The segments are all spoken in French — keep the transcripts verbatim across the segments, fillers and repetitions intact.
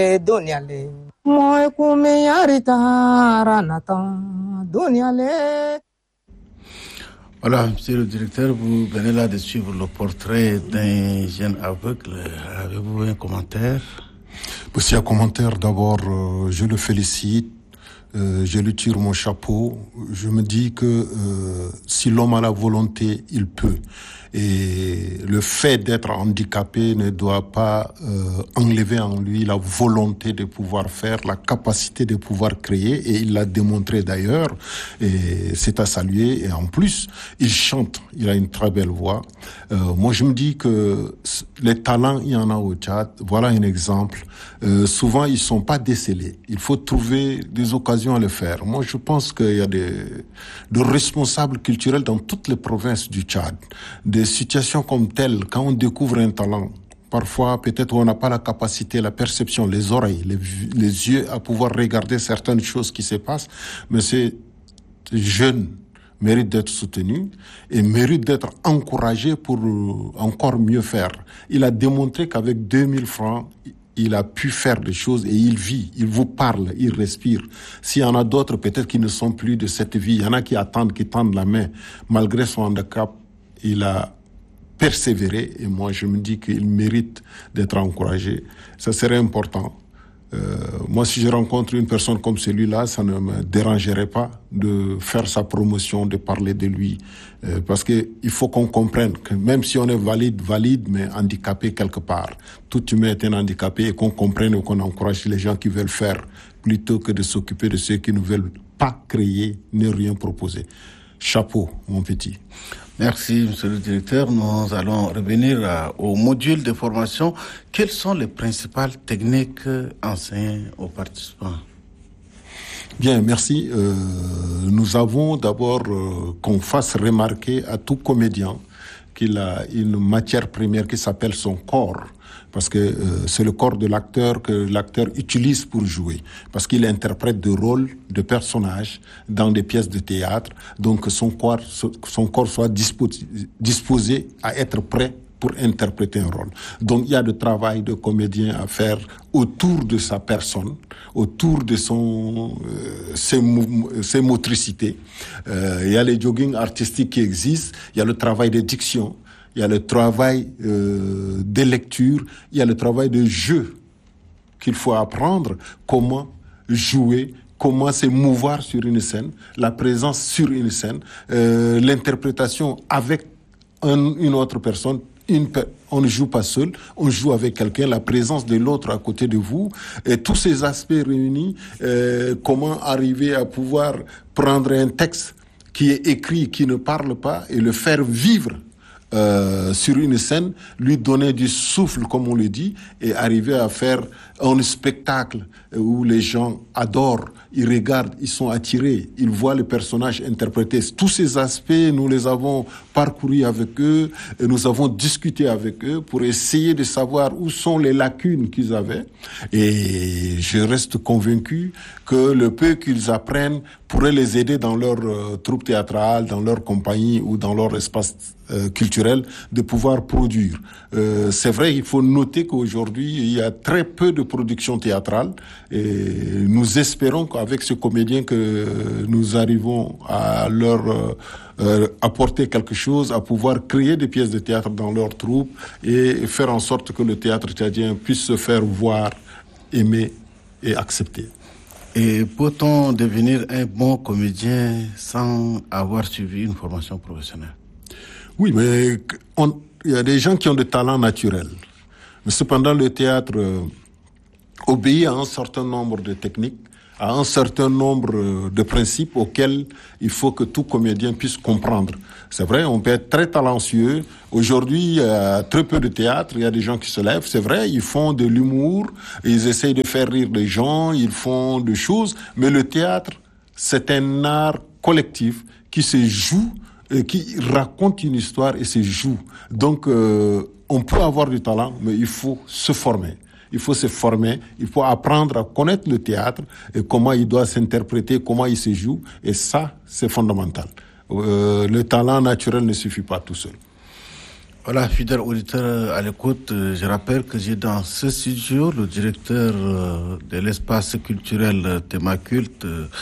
dunyale dunyale moy kume yarita ranata dunyale. Voilà, monsieur le directeur, vous venez là de suivre le portrait d'un jeune aveugle. Avez-vous un commentaire? Aussi un commentaire, d'abord, euh, je le félicite, euh, je lui tire mon chapeau. Je me dis que euh, si l'homme a la volonté, il peut. Et le fait d'être handicapé ne doit pas euh, enlever en lui la volonté de pouvoir faire, la capacité de pouvoir créer, et il l'a démontré d'ailleurs, et c'est à saluer. Et en plus, il chante, il a une très belle voix. Euh, moi, je me dis que les talents, il y en a au Tchad. Voilà un exemple. Euh, souvent, ils sont pas décelés. Il faut trouver des occasions à le faire. Moi, je pense qu'il y a des, des responsables culturels dans toutes les provinces du Tchad. Des situations comme telles, quand on découvre un talent, parfois peut-être on n'a pas la capacité, la perception, les oreilles, les, les yeux à pouvoir regarder certaines choses qui se passent, mais ces jeunes méritent d'être soutenus et méritent d'être encouragés pour encore mieux faire. Il a démontré qu'avec deux mille francs, il a pu faire des choses et il vit, il vous parle, il respire. S'il y en a d'autres, peut-être qui ne sont plus de cette vie, il y en a qui attendent, qui tendent la main, malgré son handicap. Il a persévéré et moi je me dis qu'il mérite d'être encouragé. Ça serait important. Euh, moi, si je rencontre une personne comme celui-là, ça ne me dérangerait pas de faire sa promotion, de parler de lui. Euh, parce que il faut qu'on comprenne que même si on est valide, valide, mais handicapé quelque part, tout humain est un handicapé, et qu'on comprenne et qu'on encourage les gens qui veulent faire plutôt que de s'occuper de ceux qui ne veulent pas créer ni rien proposer. Chapeau, mon petit. Merci, monsieur le directeur. Nous allons revenir à, au module de formation. Quelles sont les principales techniques enseignées aux participants? Bien, merci. Euh, nous avons d'abord euh, qu'on fasse remarquer à tout comédien qu'il a une matière première qui s'appelle son corps. Parce que euh, c'est le corps de l'acteur que l'acteur utilise pour jouer. Parce qu'il interprète des rôles de personnages dans des pièces de théâtre. Donc son corps, son corps soit disposé, disposé à être prêt pour interpréter un rôle. Donc il y a de travail de comédien à faire autour de sa personne, autour de son euh, ses, mou- ses motricités. Euh, il y a les jogging artistiques qui existent, il y a le travail de diction, il y a le travail euh, de lecture, il y a le travail de jeu qu'il faut apprendre, comment jouer, comment se mouvoir sur une scène, la présence sur une scène, euh, l'interprétation avec un, une autre personne. Une, on ne joue pas seul, on joue avec quelqu'un, la présence de l'autre à côté de vous, et tous ces aspects réunis, euh, comment arriver à pouvoir prendre un texte qui est écrit, qui ne parle pas, et le faire vivre Euh, sur une scène, lui donner du souffle, comme on le dit, et arriver à faire un spectacle où les gens adorent, ils regardent, ils sont attirés, ils voient le personnage interprété. Tous ces aspects, nous les avons parcourus avec eux, et nous avons discuté avec eux pour essayer de savoir où sont les lacunes qu'ils avaient. Et je reste convaincu que le peu qu'ils apprennent pourrait les aider dans leur euh, troupe théâtrale, dans leur compagnie ou dans leur espace euh, culturel, de pouvoir produire. Euh, c'est vrai, il faut noter qu'aujourd'hui, il y a très peu de production théâtrale, et nous espérons qu'avec ce comédien que nous arrivons à leur euh, euh, apporter quelque chose, à pouvoir créer des pièces de théâtre dans leur troupe et faire en sorte que le théâtre tchadien puisse se faire voir, aimer et accepter. Et peut-on devenir un bon comédien sans avoir suivi une formation professionnelle? Oui, mais on, il y a des gens qui ont des talents naturels. Mais cependant, le théâtre euh, obéit à un certain nombre de techniques, à un certain nombre de principes auxquels il faut que tout comédien puisse comprendre. C'est vrai, on peut être très talentueux. Aujourd'hui, il y a très peu de théâtre, il y a des gens qui se lèvent, c'est vrai, ils font de l'humour, ils essayent de faire rire les gens, ils font des choses, mais le théâtre, c'est un art collectif qui se joue, et qui raconte une histoire et se joue. Donc, euh, on peut avoir du talent, mais il faut se former. Il faut se former, il faut apprendre à connaître le théâtre et comment il doit s'interpréter, comment il se joue. Et ça, c'est fondamental. Euh, le talent naturel ne suffit pas tout seul. Voilà, fidèles auditeurs à l'écoute, je rappelle que j'ai dans ce studio le directeur de l'espace culturel Thémaculte,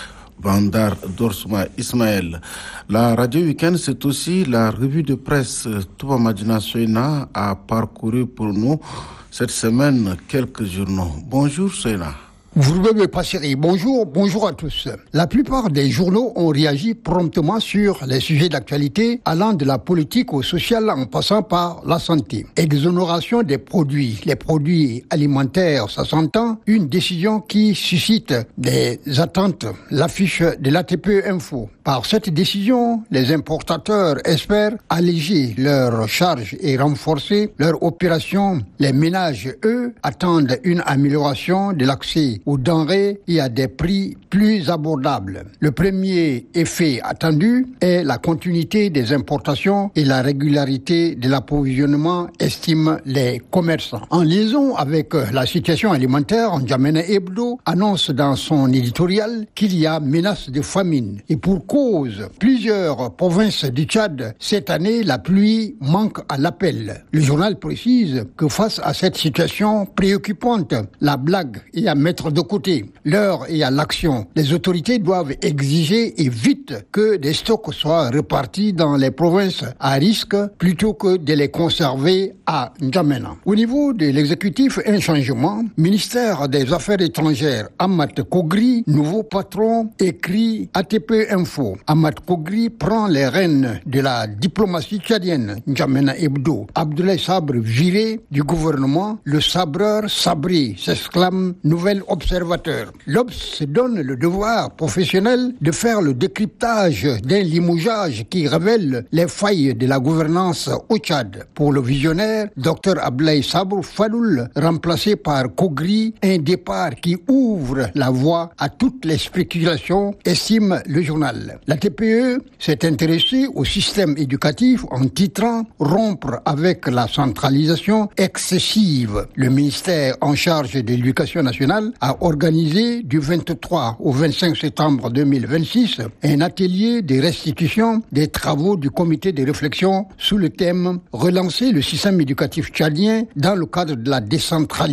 Bandar Dorsma Ismaël. La radio week-end, c'est aussi la revue de presse. Touba Madina Soina a parcouru pour nous cette semaine quelques journaux. Bonjour Soina. Vous me passerez. Bonjour, bonjour à tous. La plupart des journaux ont réagi promptement sur les sujets d'actualité allant de la politique au social en passant par la santé. Exonération des produits. Les produits alimentaires, ça s'entend. Une décision qui suscite des attentes. L'affiche de l'A T P E Info. Par cette décision, les importateurs espèrent alléger leurs charges et renforcer leur opération. Les ménages, eux, attendent une amélioration de l'accès aux denrées et à des prix plus abordables. Le premier effet attendu est la continuité des importations et la régularité de l'approvisionnement, estiment les commerçants. En liaison avec la situation alimentaire, N'Djamena Hebdo annonce dans son éditorial qu'il y a menace de famine. Et pour cause, plusieurs provinces du Tchad, cette année, la pluie manque à l'appel. Le journal précise que face à cette situation préoccupante, la blague est à mettre de côté. L'heure est à l'action. Les autorités doivent exiger et vite que des stocks soient repartis dans les provinces à risque plutôt que de les conserver à N'Djamena. Au niveau de l'exécutif, un changement. Ministère des Affaires étrangères, Amat Kogri, nouveau patron, écrit A T P Info. Amat Kogri prend les rênes de la diplomatie tchadienne. N'Djamena Hebdo. Abdoulaye Sabre viré du gouvernement. Le sabreur sabré, s'exclame nouvel observateur. L'Obs se donne le devoir professionnel de faire le décryptage d'un limogeage qui révèle les failles de la gouvernance au Tchad. Pour le visionnaire, Dr Abdoulaye Sabre Fadoul, remplacé par Kogri, un départ qui ouvre la voie à toutes les spéculations, estime le journal. La T P E s'est intéressée au système éducatif en titrant « Rompre avec la centralisation excessive ». Le ministère en charge de l'éducation nationale a organisé du vingt-trois au vingt-cinq septembre deux mille vingt-six un atelier de restitution des travaux du comité de réflexion sous le thème « Relancer le système éducatif tchadien dans le cadre de la décentralisation ».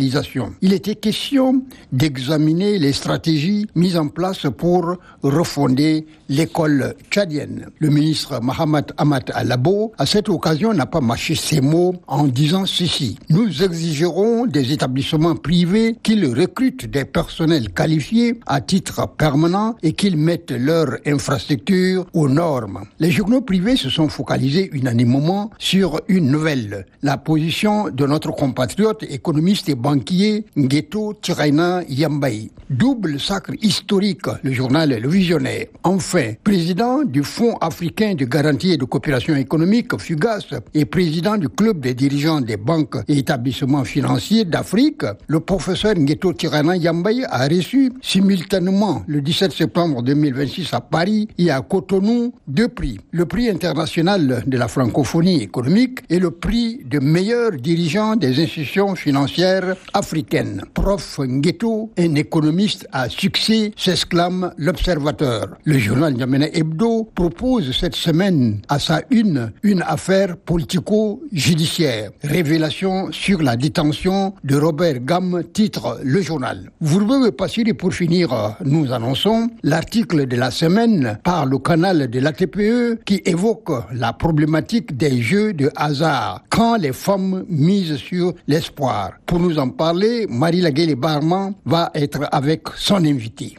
Il était question d'examiner les stratégies mises en place pour refonder l'école tchadienne. Le ministre Mohamed Amat Alabo, à cette occasion, n'a pas mâché ses mots en disant ceci. « Nous exigerons des établissements privés qu'ils recrutent des personnels qualifiés à titre permanent et qu'ils mettent leurs infrastructures aux normes. » Les journaux privés se sont focalisés unanimement sur une nouvelle, la position de notre compatriote économiste et banquier Ngeto Tirana Yambaye. Double sacre historique, le journal Le Visionnaire. Enfin, président du Fonds africain de garantie et de coopération économique, FUGAS, et président du club des dirigeants des banques et établissements financiers d'Afrique, le professeur Ngeto Tirana Yambaye a reçu simultanément le dix-sept septembre deux mille vingt-six à Paris et à Cotonou deux prix. Le prix international de la francophonie économique et le prix de meilleur dirigeant des institutions financières africaines. Prof Ngeto, un économiste à succès, s'exclame l'Observateur. Le journal N'Djamena Hebdo propose cette semaine à sa une une affaire politico-judiciaire. Révélation sur la détention de Robert Gam, titre le journal. Vous pouvez passer et pour finir, nous annonçons l'article de la semaine par le canal de l'A T P E qui évoque la problématique des jeux de hasard quand les femmes misent sur l'espoir. Pour nous en parler, Marie Laguele Barman va être avec son invité.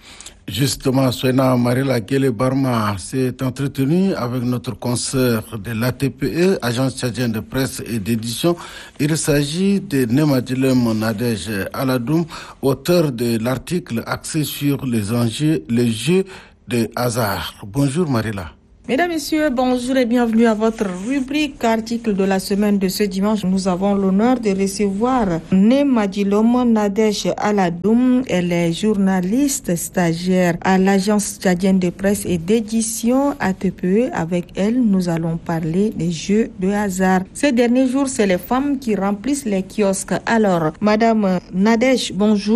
Justement, Soena Marila Guele Barma s'est entretenu avec notre consoeur de l'A T P E, Agence tchadienne de presse et d'édition. Il s'agit de Nemadilem Nadej Aladoum, auteur de l'article axé sur les enjeux, les jeux de hasard. Bonjour Marila. Mesdames, Messieurs, bonjour et bienvenue à votre rubrique article de la semaine de ce dimanche. Nous avons l'honneur de recevoir Nemadilom Nadej Aladoum. Elle est journaliste stagiaire à l'Agence tchadienne de presse et d'édition A T P E. Avec elle, nous allons parler des jeux de hasard. Ces derniers jours, c'est les femmes qui remplissent les kiosques. Alors, Madame Nadej, bonjour.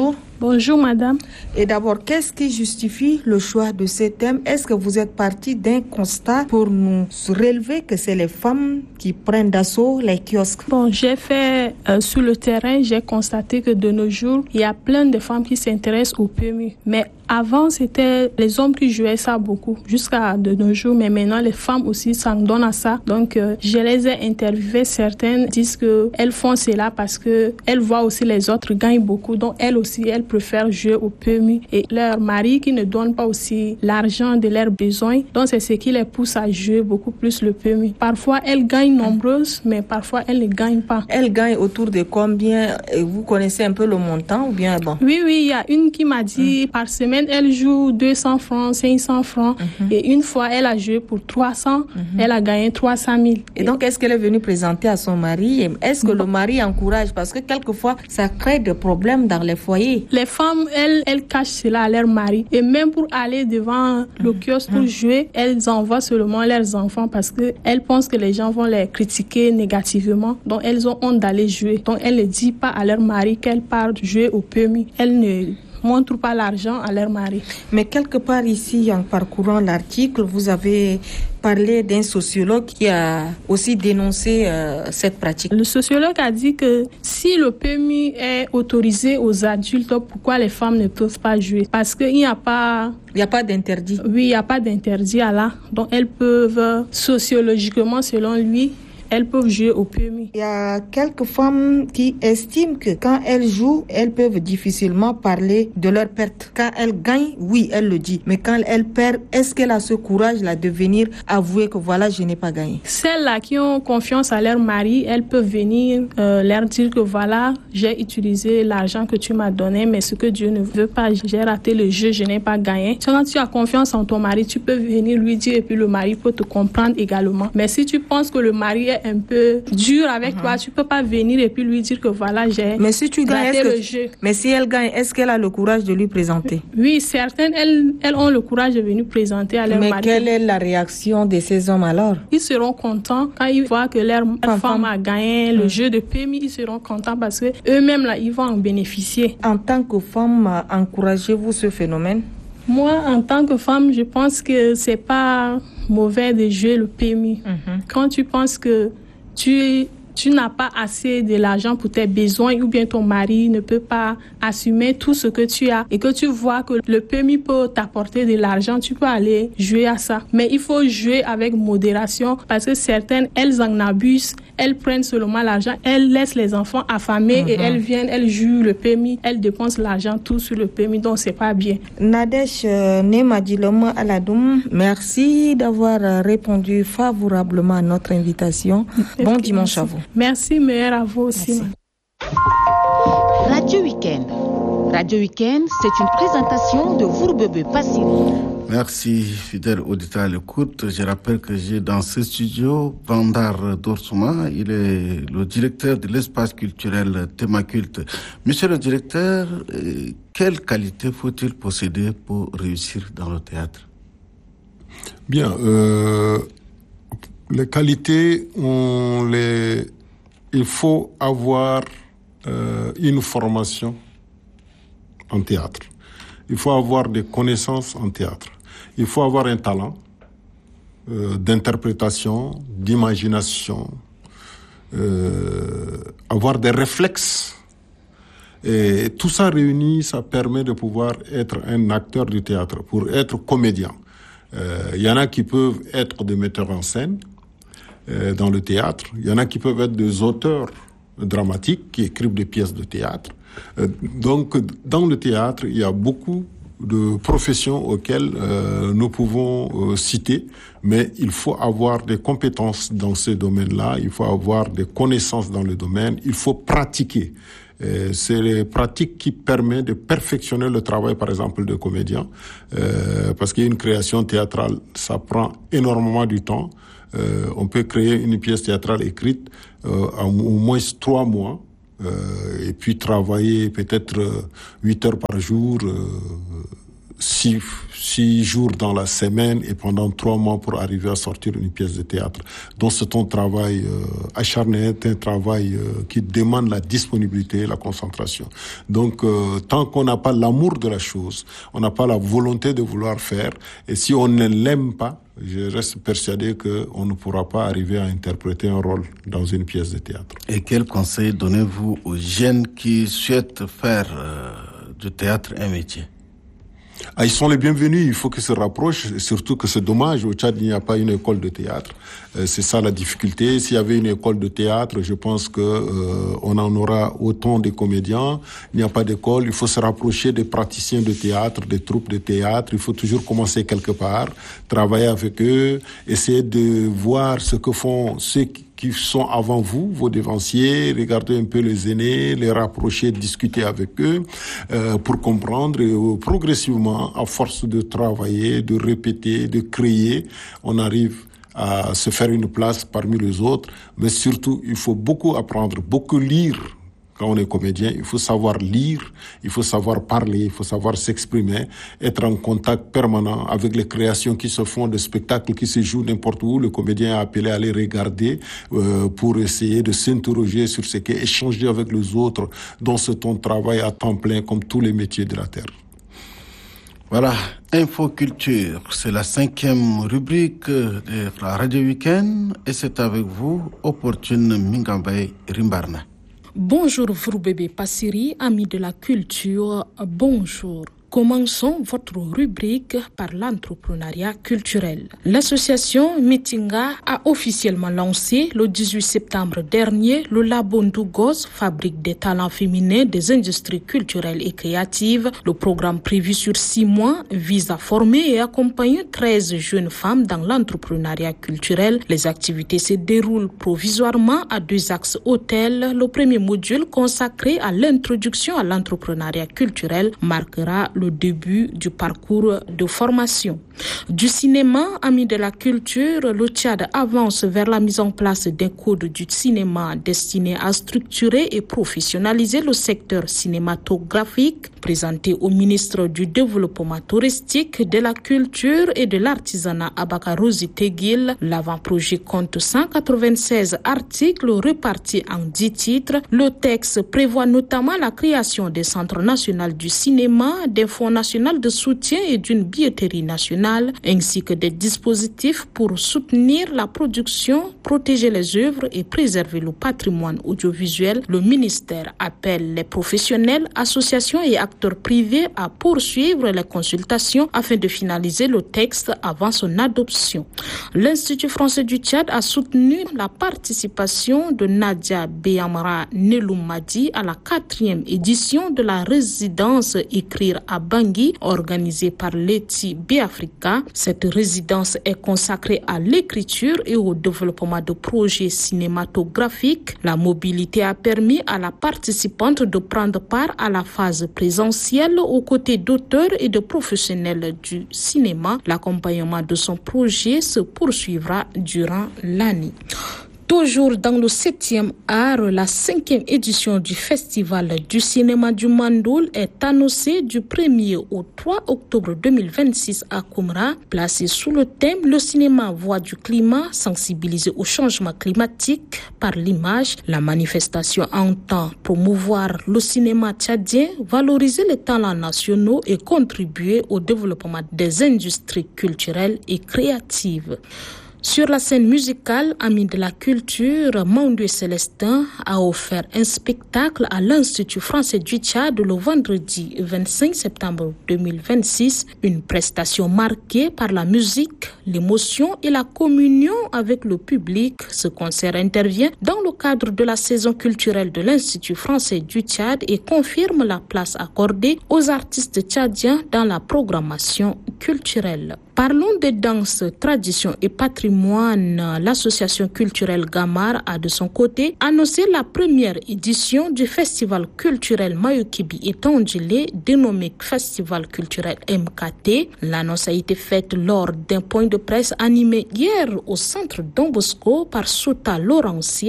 Bonjour madame. Et d'abord, qu'est-ce qui justifie le choix de ce thème? Est-ce que vous êtes parti d'un constat pour nous relever que c'est les femmes qui prennent d'assaut les kiosques? Bon, j'ai fait euh, sur le terrain, j'ai constaté que de nos jours, il y a plein de femmes qui s'intéressent au P M U. Mais avant, c'était les hommes qui jouaient ça beaucoup, jusqu'à de nos jours. Mais maintenant, les femmes aussi s'en donnent à ça. Donc, euh, je les ai interviewées. Certaines disent qu'elles font cela parce qu'elles voient aussi les autres gagnent beaucoup. Donc, elles aussi, elles préfèrent jouer au P M U. Et leur mari qui ne donne pas aussi l'argent de leurs besoins. Donc, c'est ce qui les pousse à jouer beaucoup plus le P M U. Parfois, elles gagnent nombreuses, mais parfois, elles ne gagnent pas. Elles gagnent autour de combien? Vous connaissez un peu le montant ou bien bon? Oui, oui, il y a une qui m'a dit mmh. par semaine, elle joue deux cents francs, cinq cents francs. Mm-hmm. Et une fois, elle a joué pour trois cents. Mm-hmm. Elle a gagné trois cent mille. Et donc, est-ce qu'elle est venue présenter à son mari? Est-ce que le mari encourage? Parce que quelquefois, ça crée des problèmes dans les foyers. Les femmes, elles, elles cachent cela à leur mari. Et même pour aller devant le kiosque pour mm-hmm. jouer, elles envoient seulement leurs enfants parce qu'elles pensent que les gens vont les critiquer négativement. Donc, elles ont honte d'aller jouer. Donc, elles ne disent pas à leur mari qu'elles partent jouer au P M U. Elles ne montrent pas l'argent à leur mari. Mais quelque part ici, en parcourant l'article, vous avez parlé d'un sociologue qui a aussi dénoncé euh, cette pratique. Le sociologue a dit que si le P M U est autorisé aux adultes, pourquoi les femmes ne peuvent pas jouer? Parce qu'il n'y a pas... Il n'y a pas d'interdit. Oui, il n'y a pas d'interdit à là. Donc elles peuvent, sociologiquement, selon lui, elles peuvent jouer au P M U. Il y a quelques femmes qui estiment que quand elles jouent, elles peuvent difficilement parler de leur perte. Quand elles gagnent, oui, elles le disent. Mais quand elles perdent, est-ce qu'elle a ce courage-là de venir avouer que voilà, je n'ai pas gagné? Celles-là qui ont confiance à leur mari, elles peuvent venir euh, leur dire que voilà, j'ai utilisé l'argent que tu m'as donné, mais ce que Dieu ne veut pas, j'ai raté le jeu, je n'ai pas gagné. Quand tu as confiance en ton mari, tu peux venir lui dire et puis le mari peut te comprendre également. Mais si tu penses que le mari est un peu dur avec uh-huh. toi, tu peux pas venir et puis lui dire que voilà, j'ai mais si tu gagnes, raté le tu... jeu. Mais si elle gagne, est-ce qu'elle a le courage de lui présenter? Oui, certaines, elles, elles ont le courage de venir présenter à leur mais mari. Mais quelle est la réaction de ces hommes alors? Ils seront contents quand ils voient que leur femme, femme a gagné le mmh. jeu de P M U, ils seront contents parce que eux-mêmes là, ils vont en bénéficier. En tant que femme, encouragez-vous ce phénomène? Moi, en tant que femme, je pense que c'est pas mauvais de jouer le P M U. Mmh. Quand tu penses que tu, tu n'as pas assez de l'argent pour tes besoins ou bien ton mari ne peut pas assumer tout ce que tu as et que tu vois que le P M U peut t'apporter de l'argent, tu peux aller jouer à ça. Mais il faut jouer avec modération parce que certaines, elles en abusent, elles prennent seulement l'argent, elles laissent les enfants affamés mm-hmm. et elles viennent, elles jouent le P M U, elles dépensent l'argent tout sur le P M U, donc c'est pas bien. Nadèche Nemadilom Aladoum, merci d'avoir répondu favorablement à notre invitation. Bon merci. Dimanche à vous. Merci, meilleur à vous aussi. Merci. Radio Week-end. Radio Week-end, c'est une présentation de Vourbebe Passy. Merci, fidèle auditeur à l'écoute. Je rappelle que j'ai dans ce studio Vandar Dorsouma. Il est le directeur de l'espace culturel Thémaculte. Monsieur le directeur, quelle qualité faut-il posséder pour réussir dans le théâtre? Bien, euh, les qualités, on les... il faut avoir euh, une formation en théâtre. Il faut avoir des connaissances en théâtre. Il faut avoir un talent euh, d'interprétation, d'imagination, euh, avoir des réflexes. Et tout ça réuni, ça permet de pouvoir être un acteur du théâtre, pour être comédien. Il euh, y en a qui peuvent être des metteurs en scène euh, dans le théâtre. Il y en a qui peuvent être des auteurs dramatiques qui écrivent des pièces de théâtre. Euh, donc, dans le théâtre, il y a beaucoup de professions auxquelles euh, nous pouvons euh, citer, mais il faut avoir des compétences dans ce domaine-là, il faut avoir des connaissances dans le domaine, il faut pratiquer. Euh, c'est les pratiques qui permettent de perfectionner le travail, par exemple, de comédien, euh, parce qu'une création théâtrale, ça prend énormément du temps. Euh, on peut créer une pièce théâtrale écrite euh, en au moins trois mois, Euh, et puis travailler peut-être huit heures par jour, euh, six, six jours dans la semaine et pendant trois mois pour arriver à sortir une pièce de théâtre. Donc c'est un travail euh, acharné, un travail euh, qui demande la disponibilité, la concentration. Donc euh, tant qu'on n'a pas l'amour de la chose, on n'a pas la volonté de vouloir faire, et si on ne l'aime pas, je reste persuadé qu'on ne pourra pas arriver à interpréter un rôle dans une pièce de théâtre. Et quel conseil donnez-vous aux jeunes qui souhaitent faire euh, du théâtre un métier? Ah, ils sont les bienvenus, il faut qu'ils se rapprochent, surtout que c'est dommage, au Tchad il n'y a pas une école de théâtre, euh, c'est ça la difficulté. S'il y avait une école de théâtre, je pense que euh, on en aura autant de comédiens. Il n'y a pas d'école, il faut se rapprocher des praticiens de théâtre, des troupes de théâtre, il faut toujours commencer quelque part, travailler avec eux, essayer de voir ce que font ceux qui qui sont avant vous, vos devanciers, regardez un peu les aînés, les rapprocher, discuter avec eux euh, pour comprendre. Et euh, progressivement, à force de travailler, de répéter, de créer, on arrive à se faire une place parmi les autres. Mais surtout, il faut beaucoup apprendre, beaucoup lire. Quand on est comédien, il faut savoir lire, il faut savoir parler, il faut savoir s'exprimer, être en contact permanent avec les créations qui se font, des spectacles qui se jouent n'importe où. Le comédien est appelé à les regarder euh, pour essayer de s'interroger sur ce qu'est échanger avec les autres dans ce temps de travail à temps plein comme tous les métiers de la terre. Voilà, Info Culture, c'est la cinquième rubrique de la Radio Week-end et c'est avec vous, Opportune Mingambay Rimbarna. Bonjour Vrourbébé Passiri, amis de la culture, bonjour. Commençons votre rubrique par l'entrepreneuriat culturel. L'association Mitinga a officiellement lancé le dix-huit septembre dernier le Labo Ndougoz, fabrique des talents féminins des industries culturelles et créatives. Le programme prévu sur six mois vise à former et accompagner treize jeunes femmes dans l'entrepreneuriat culturel. Les activités se déroulent provisoirement à deux axes hôtels. Le premier module consacré à l'introduction à l'entrepreneuriat culturel marquera le début du parcours de formation. Du cinéma, amis de la culture, le Tchad avance vers la mise en place d'un code du cinéma destiné à structurer et professionnaliser le secteur cinématographique. Présenté au ministre du Développement touristique, de la culture et de l'artisanat Abakarouzi Teguil, l'avant-projet compte cent quatre-vingt-seize articles répartis en dix titres. Le texte prévoit notamment la création des centres nationaux du cinéma, des fonds nationaux de soutien et d'une billetterie nationale, ainsi que des dispositifs pour soutenir la production, protéger les œuvres et préserver le patrimoine audiovisuel. Le ministère appelle les professionnels, associations et acteurs privés à poursuivre les consultations afin de finaliser le texte avant son adoption. L'Institut français du Tchad a soutenu la participation de Nadia Beyamra Neloumadi à la quatrième édition de la résidence Écrire à Bangui, organisée par l'E T I B-Africa. Cette résidence est consacrée à l'écriture et au développement de projets cinématographiques. La mobilité a permis à la participante de prendre part à la phase présentielle aux côtés d'auteurs et de professionnels du cinéma. L'accompagnement de son projet se poursuivra durant l'année. Toujours dans le septième art, la cinquième édition du Festival du cinéma du Mandoul est annoncée du premier au trois octobre deux mille vingt-six à Koumra. Placée sous le thème « Le cinéma voix du climat, sensibiliser au changement climatique par l'image », la manifestation entend promouvoir le cinéma tchadien, valoriser les talents nationaux et contribuer au développement des industries culturelles et créatives. Sur la scène musicale, amis de la culture, Mandou Célestin a offert un spectacle à l'Institut français du Tchad le vendredi vingt-cinq septembre deux mille vingt-six, une prestation marquée par la musique, l'émotion et la communion avec le public. Ce concert intervient dans le cadre de la saison culturelle de l'Institut français du Tchad et confirme la place accordée aux artistes tchadiens dans la programmation culturelle. Parlons de danse, tradition et patrimoine. L'association culturelle Gamar a de son côté annoncé la première édition du festival culturel Mayokibi et Tandjilé, dénommé Festival culturel M K T. L'annonce a été faite lors d'un point de presse animé hier au centre Don Bosco par Sota Laurentia,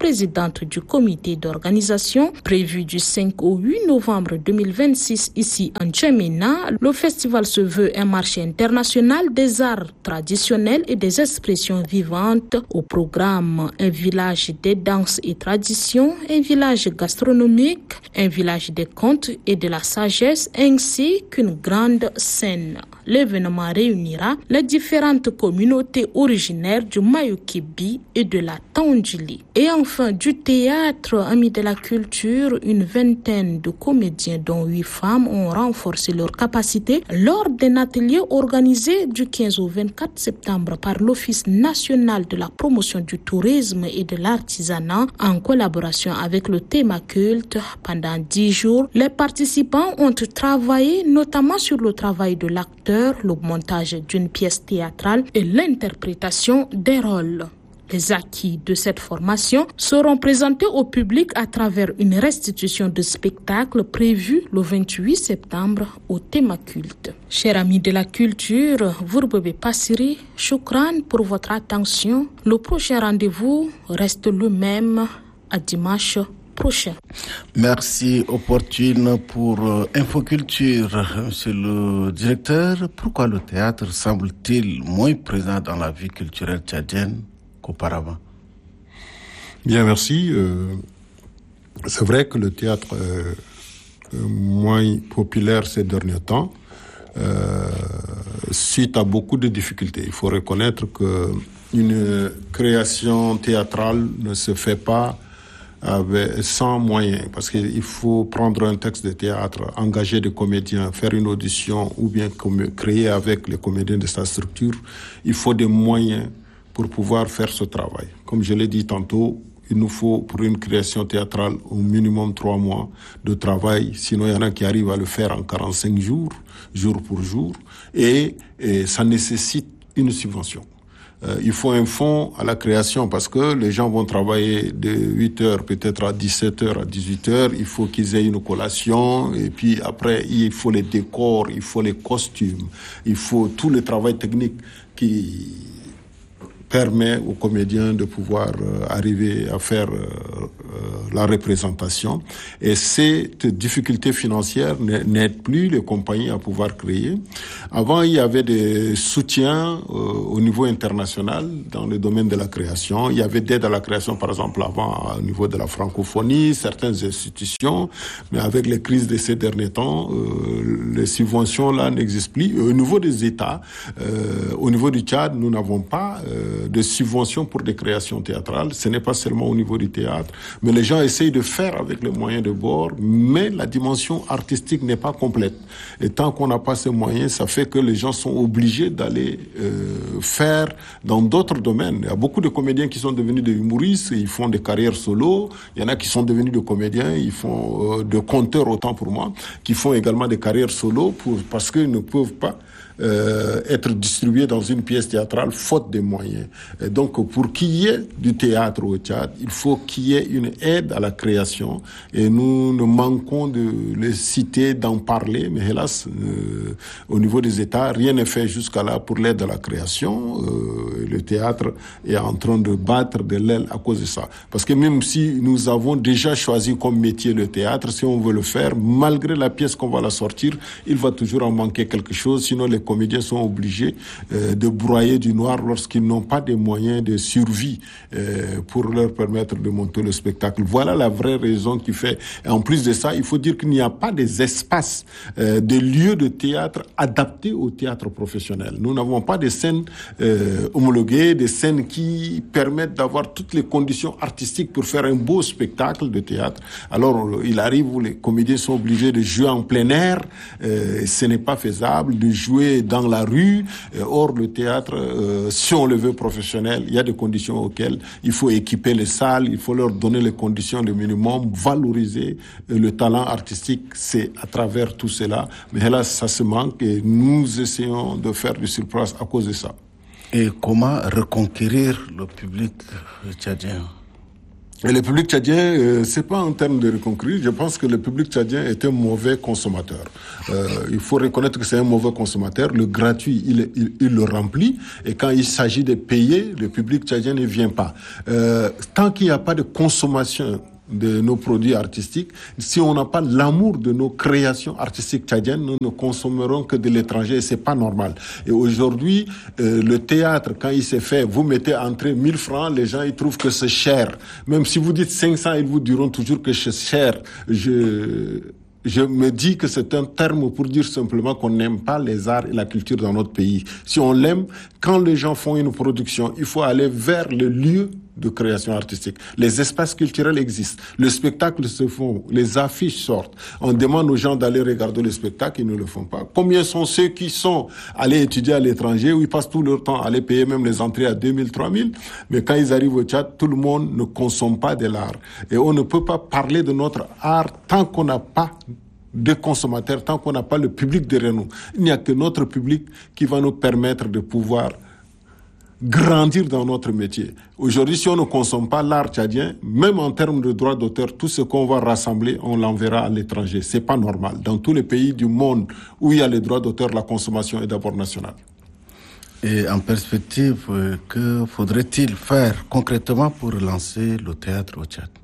présidente du comité d'organisation. Prévu du cinq au huit novembre deux mille vingt-six ici en N'Djamena, le festival se veut un marché international des arts traditionnels et des expressions vivantes. Au programme, un village des danses et traditions, un village gastronomique, un village des contes et de la sagesse, ainsi qu'une grande scène. L'événement réunira les différentes communautés originaires du Mayukibi et de la Tandjili. Et enfin, du théâtre, amis de la culture, une vingtaine de comédiens, dont huit femmes, ont renforcé leurs capacités lors d'un atelier organisé du quinze au vingt-quatre septembre par l'Office national de la promotion du tourisme et de l'artisanat en collaboration avec le Thémaculte. Pendant dix jours, les participants ont travaillé notamment sur le travail de l'acteur, le montage d'une pièce théâtrale et l'interprétation des rôles. Les acquis de cette formation seront présentés au public à travers une restitution de spectacle prévue le vingt-huit septembre au Thémaculte. Chers amis de la culture, Vourbebe Passiri, Choukran pour votre attention. Le prochain rendez-vous reste le même à dimanche prochain. Merci, opportune pour euh, Infoculture. Monsieur le directeur, pourquoi le théâtre semble-t-il moins présent dans la vie culturelle tchadienne qu'auparavant? Bien, merci. Euh, c'est vrai que le théâtre est moins populaire ces derniers temps, euh, suite à beaucoup de difficultés. Il faut reconnaître qu'une création théâtrale ne se fait pas avec, sans moyens, parce qu'il faut prendre un texte de théâtre, engager des comédiens, faire une audition ou bien créer avec les comédiens de sa structure. Il faut des moyens pour pouvoir faire ce travail. Comme je l'ai dit tantôt, il nous faut pour une création théâtrale au minimum trois mois de travail, sinon il y en a qui arrivent à le faire en quarante-cinq jours, jour pour jour, et, et ça nécessite une subvention. Euh, il faut un fonds à la création parce que les gens vont travailler de huit heures peut-être à dix-sept heures, à dix-huit heures. Il faut qu'ils aient une collation et puis après, il faut les décors, il faut les costumes, il faut tout le travail technique qui permet aux comédiens de pouvoir euh, arriver à faire euh, euh, la représentation. Et cette difficulté financière n'aide plus les compagnies à pouvoir créer. Avant, il y avait des soutiens euh, au niveau international dans le domaine de la création. Il y avait d'aide à la création, par exemple, avant, au niveau de la francophonie, certaines institutions. Mais avec les crises de ces derniers temps, euh, les subventions là n'existent plus. Au niveau des États, euh, au niveau du Tchad, nous n'avons pas euh, de subventions pour des créations théâtrales. Ce n'est pas seulement au niveau du théâtre, mais les gens essayent de faire avec les moyens de bord, mais la dimension artistique n'est pas complète. Et tant qu'on n'a pas ces moyens, ça fait que les gens sont obligés d'aller euh, faire dans d'autres domaines. Il y a beaucoup de comédiens qui sont devenus des humoristes, ils font des carrières solo. Il y en a qui sont devenus des comédiens, ils font euh, de conteurs, autant pour moi, qui font également des carrières solo pour, parce qu'ils ne peuvent pas Euh, être distribué dans une pièce théâtrale faute de moyens. Et donc, pour qu'il y ait du théâtre au Tchad, il faut qu'il y ait une aide à la création. Et nous ne manquons de les citer, d'en parler, mais hélas, euh, au niveau des États, rien n'est fait jusqu'à là pour l'aide à la création. Euh, le théâtre est en train de battre de l'aile à cause de ça. Parce que même si nous avons déjà choisi comme métier le théâtre, si on veut le faire, malgré la pièce qu'on va la sortir, il va toujours en manquer quelque chose, sinon les comédiens sont obligés euh, de broyer du noir lorsqu'ils n'ont pas des moyens de survie euh, pour leur permettre de monter le spectacle. Voilà la vraie raison qui fait. Et en plus de ça, il faut dire qu'il n'y a pas des espaces, euh, des lieux de théâtre adaptés au théâtre professionnel. Nous n'avons pas des scènes euh, homologuées, des scènes qui permettent d'avoir toutes les conditions artistiques pour faire un beau spectacle de théâtre. Alors, il arrive où les comédiens sont obligés de jouer en plein air. Euh, ce n'est pas faisable de jouer dans la rue. Or, le théâtre, euh, si on le veut professionnel, il y a des conditions auxquelles il faut équiper les salles, il faut leur donner les conditions de minimum, valoriser le talent artistique. C'est à travers tout cela. Mais hélas, ça se manque et nous essayons de faire du surplace à cause de ça. Et comment reconquérir le public tchadien? Et le public tchadien, euh, c'est pas en termes de reconquérir. Je pense que le public tchadien est un mauvais consommateur. Euh, il faut reconnaître que c'est un mauvais consommateur. Le gratuit, il, il, il le remplit. Et quand il s'agit de payer, le public tchadien ne vient pas. Euh, tant qu'il n'y a pas de consommation de nos produits artistiques, si on n'a pas l'amour de nos créations artistiques tchadiennes, nous ne consommerons que de l'étranger et c'est pas normal. Et aujourd'hui, euh, le théâtre, quand il s'est fait, vous mettez entrée mille francs, les gens ils trouvent que c'est cher. Même si vous dites cinq cents, ils vous diront toujours que c'est cher. Je Je me dis que c'est un terme pour dire simplement qu'on n'aime pas les arts et la culture dans notre pays. Si on l'aime, quand les gens font une production, il faut aller vers le lieu de création artistique. Les espaces culturels existent, le spectacle se font, les affiches sortent. On demande aux gens d'aller regarder le spectacle, ils ne le font pas. Combien sont ceux qui sont allés étudier à l'étranger, où ils passent tout leur temps à aller payer même les entrées à deux mille, trois mille, mais quand ils arrivent au Tchad, tout le monde ne consomme pas de l'art. Et on ne peut pas parler de notre art tant qu'on n'a pas de consommateurs, tant qu'on n'a pas le public derrière nous. Il n'y a que notre public qui va nous permettre de pouvoir grandir dans notre métier. Aujourd'hui, si on ne consomme pas l'art tchadien, même en termes de droits d'auteur, tout ce qu'on va rassembler, on l'enverra à l'étranger. C'est pas normal. Dans tous les pays du monde où il y a les droits d'auteur, la consommation est d'abord nationale. Et en perspective, que faudrait-il faire concrètement pour relancer le théâtre au Tchad?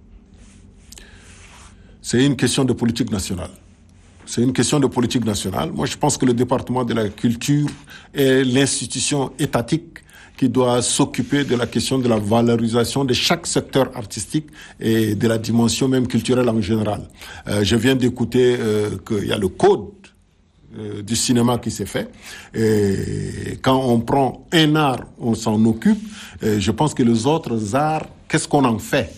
C'est une question de politique nationale. C'est une question de politique nationale. Moi, je pense que le département de la culture est l'institution étatique qui doit s'occuper de la question de la valorisation de chaque secteur artistique et de la dimension même culturelle en général. Euh, je viens d'écouter euh, qu'il y a le code euh, du cinéma qui s'est fait. Et quand on prend un art, on s'en occupe. Et je pense que les autres arts, qu'est-ce qu'on en fait?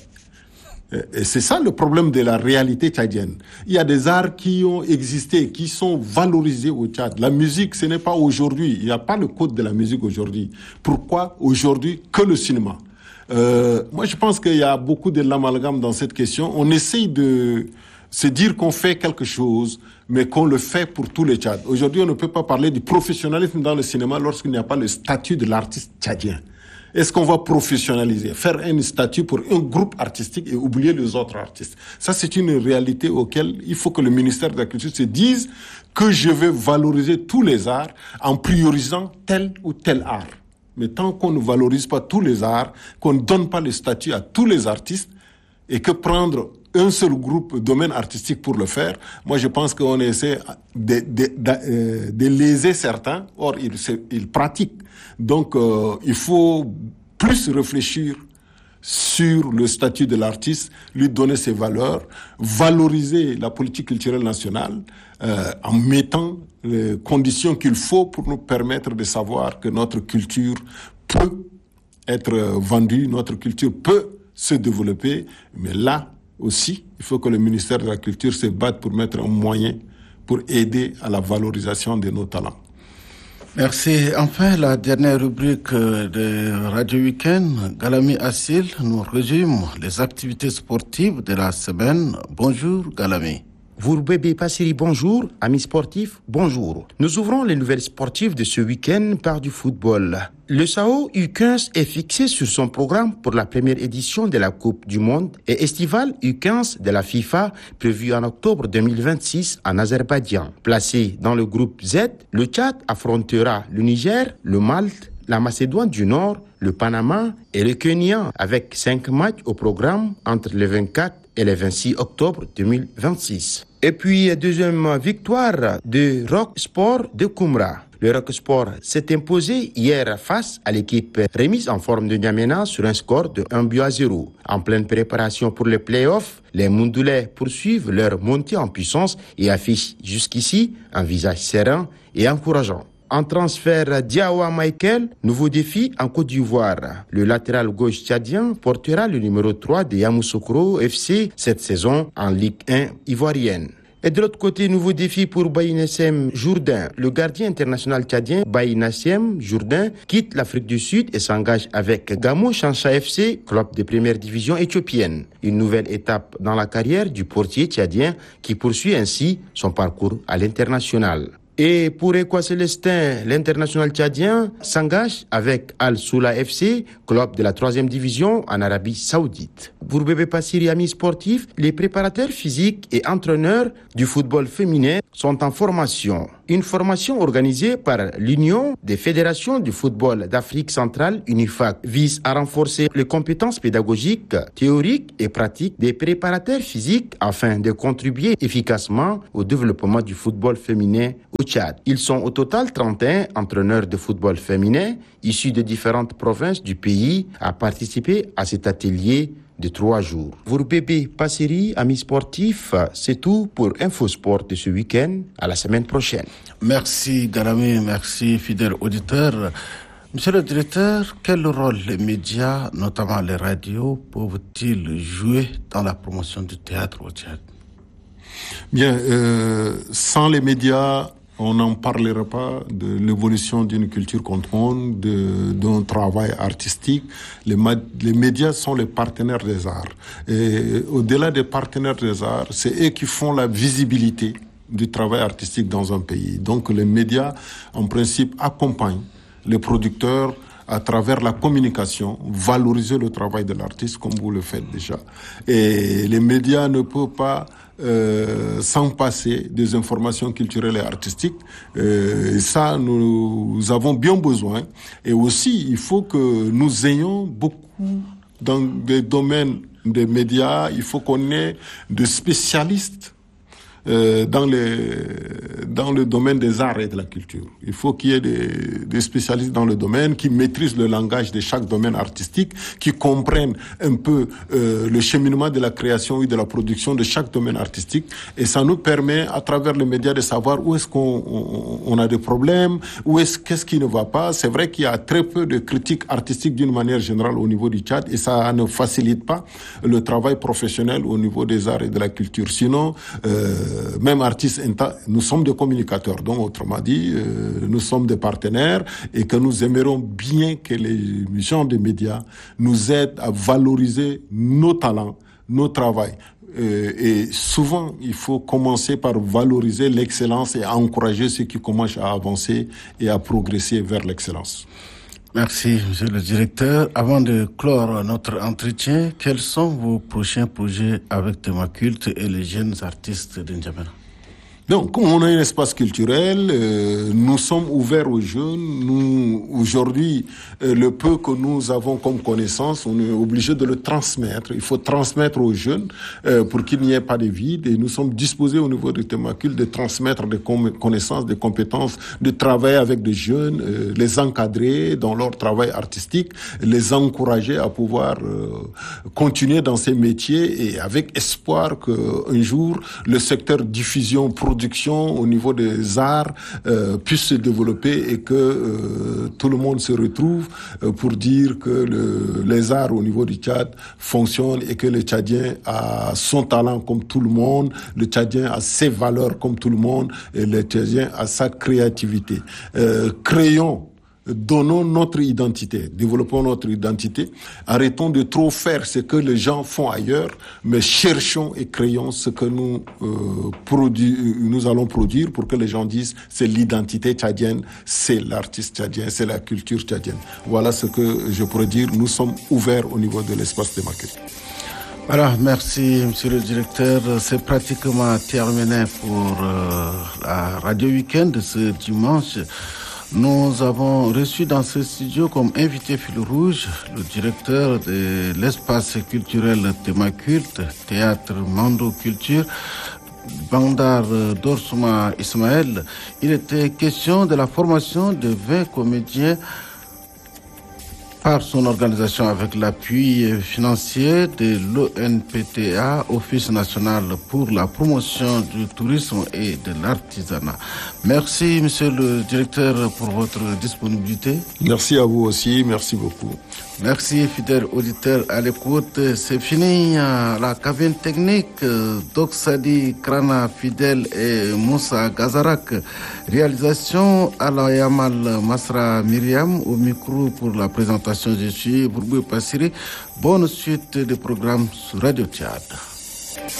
Et c'est ça le problème de la réalité tchadienne. Il y a des arts qui ont existé, qui sont valorisés au Tchad. La musique, ce n'est pas aujourd'hui. Il n'y a pas le code de la musique aujourd'hui. Pourquoi aujourd'hui que le cinéma? euh, Moi, je pense qu'il y a beaucoup de l'amalgame dans cette question. On essaye de se dire qu'on fait quelque chose, mais qu'on le fait pour tout le Tchad. Aujourd'hui, on ne peut pas parler du professionnalisme dans le cinéma lorsqu'il n'y a pas le statut de l'artiste tchadien. Est-ce qu'on va professionnaliser, faire un statut pour un groupe artistique et oublier les autres artistes? Ça, c'est une réalité auquel il faut que le ministère de la Culture se dise que je vais valoriser tous les arts en priorisant tel ou tel art. Mais tant qu'on ne valorise pas tous les arts, qu'on ne donne pas le statut à tous les artistes et que prendre un seul groupe, domaine artistique pour le faire, moi je pense qu'on essaie de, de, de, de léser certains, or ils, ils pratiquent. Donc euh, il faut plus réfléchir sur le statut de l'artiste, lui donner ses valeurs, valoriser la politique culturelle nationale euh, en mettant les conditions qu'il faut pour nous permettre de savoir que notre culture peut être vendue, notre culture peut se développer, mais là aussi, il faut que le ministère de la Culture se batte pour mettre un moyen pour aider à la valorisation de nos talents. Merci. Enfin, la dernière rubrique de Radio Week-end, Galami Assil nous résume les activités sportives de la semaine. Bonjour Galami. Vourbébé Passiri, bonjour. Amis sportifs, bonjour. Nous ouvrons les nouvelles sportives de ce week-end par du football. Le S A O U quinze est fixé sur son programme pour la première édition de la Coupe du Monde et estivale U quinze de la FIFA prévue en octobre deux mille vingt-six en Azerbaïdjan. Placé dans le groupe Z, le Tchad affrontera le Niger, le Malte, la Macédoine du Nord, le Panama et le Kenya avec cinq matchs au programme entre le vingt-quatre et le vingt-six octobre deux mille vingt-six. Et puis, deuxième victoire de Rock Sport de Koumra. Le Rock Sport s'est imposé hier face à l'équipe remise en forme de N'Djamena sur un score de un but à zéro. En pleine préparation pour les playoffs, les Mondoulais poursuivent leur montée en puissance et affichent jusqu'ici un visage serein et encourageant. En transfert, Diawa Michael, nouveau défi en Côte d'Ivoire. Le latéral gauche tchadien portera le numéro trois de Yamoussoukro F C cette saison en Ligue un ivoirienne. Et de l'autre côté, nouveau défi pour Baye Nassem Jourdain. Le gardien international tchadien Baye Nassem Jourdain quitte l'Afrique du Sud et s'engage avec Gamo Chansha F C, club de première division éthiopienne. Une nouvelle étape dans la carrière du portier tchadien qui poursuit ainsi son parcours à l'international. Et pour Ekwa Célestin, l'international tchadien s'engage avec Al Soula F C, club de la troisième division en Arabie Saoudite. Pour Bébé Passiri, amis sportifs, les préparateurs physiques et entraîneurs du football féminin sont en formation. Une formation organisée par l'Union des fédérations du football d'Afrique centrale, UNIFAC, vise à renforcer les compétences pédagogiques, théoriques et pratiques des préparateurs physiques afin de contribuer efficacement au développement du football féminin au Tchad. Ils sont au total trente et un entraîneurs de football féminin issus de différentes provinces du pays à participer à cet atelier de trois jours. Pour Bébé Passiri, amis sportifs, c'est tout pour InfoSport de ce week-end. À la semaine prochaine. Merci Garami, merci fidèles auditeurs. Monsieur le directeur, quel rôle les médias, notamment les radios, peuvent-ils jouer dans la promotion du théâtre au Tchad? Bien, euh, sans les médias, on n'en parlera pas de l'évolution d'une culture contrôle, de, d'un travail artistique. Les, ma- les médias sont les partenaires des arts. Et au-delà des partenaires des arts, c'est eux qui font la visibilité du travail artistique dans un pays. Donc les médias, en principe, accompagnent les producteurs à travers la communication, valoriser le travail de l'artiste comme vous le faites déjà. Et les médias ne peuvent pas Euh, sans passer des informations culturelles et artistiques. Euh, et ça, nous, nous avons bien besoin. Et aussi, il faut que nous ayons beaucoup dans des domaines des médias, il faut qu'on ait des spécialistes euh, dans les dans le domaine des arts et de la culture. Il faut qu'il y ait des, des spécialistes dans le domaine qui maîtrisent le langage de chaque domaine artistique, qui comprennent un peu euh, le cheminement de la création et de la production de chaque domaine artistique. Et ça nous permet, à travers les médias, de savoir où est-ce qu'on on, on a des problèmes, où est-ce qu'est-ce qui ne va pas. C'est vrai qu'il y a très peu de critiques artistiques d'une manière générale au niveau du Tchad, et ça ne facilite pas le travail professionnel au niveau des arts et de la culture. Sinon, euh, même artistes, nous sommes des communicateurs, donc autrement dit, euh, nous sommes des partenaires, et que nous aimerions bien que les gens des médias nous aident à valoriser nos talents, nos travails. Euh, et souvent, il faut commencer par valoriser l'excellence et à encourager ceux qui commencent à avancer et à progresser vers l'excellence. Merci, monsieur le directeur. Avant de clore notre entretien, quels sont vos prochains projets avec Thémaculte et les jeunes artistes de N'Djamena? Donc, comme on a un espace culturel, euh, nous sommes ouverts aux jeunes. Nous, aujourd'hui, euh, le peu que nous avons comme connaissance, on est obligé de le transmettre. Il faut transmettre aux jeunes euh, pour qu'il n'y ait pas de vide. Et nous sommes disposés au niveau de Thémaculte de transmettre des com- connaissances, des compétences, de travailler avec des jeunes, euh, les encadrer dans leur travail artistique, les encourager à pouvoir euh, continuer dans ces métiers, et avec espoir qu'un jour, le secteur diffusion, production au niveau des arts euh, puisse se développer, et que euh, tout le monde se retrouve euh, pour dire que le, les arts au niveau du Tchad fonctionnent, et que le Tchadien a son talent comme tout le monde, le Tchadien a ses valeurs comme tout le monde, et le Tchadien a sa créativité. Euh, créons Donnons notre identité, développons notre identité, arrêtons de trop faire ce que les gens font ailleurs, mais cherchons et créons ce que nous euh, produ- nous allons produire pour que les gens disent c'est l'identité tchadienne, c'est l'artiste tchadien, c'est la culture tchadienne. Voilà ce que je pourrais dire. Nous sommes ouverts au niveau de l'espace Thémaculte. Voilà, merci monsieur le directeur. C'est pratiquement terminé pour euh, la Radio Week-end de ce dimanche. Nous avons reçu dans ce studio comme invité fil rouge le directeur de l'espace culturel Thémaculte, Théâtre Mando Culture, Bandar Dorsouma Ismaël. Il était question de la formation de vingt comédiens par son organisation avec l'appui financier de l'O N P T A, Office national pour la promotion du tourisme et de l'artisanat. Merci, monsieur le directeur, pour votre disponibilité. Merci à vous aussi, merci beaucoup. Merci, fidèles auditeurs à l'écoute. C'est fini la cabine technique. Doksadi Krana Fidèle et Moussa Gazarak. Réalisation Ala Yamal Masra Myriam au micro pour la présentation. Je suis Bébé Passiri. Bonne suite des programmes sur Radio Tchad.